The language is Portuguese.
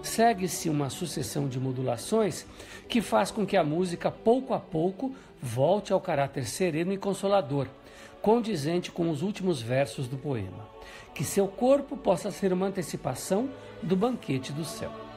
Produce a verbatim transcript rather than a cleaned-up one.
segue-se uma sucessão de modulações que faz com que a música, pouco a pouco, volte ao caráter sereno e consolador, condizente com os últimos versos do poema. Que seu corpo possa ser uma antecipação do banquete do céu.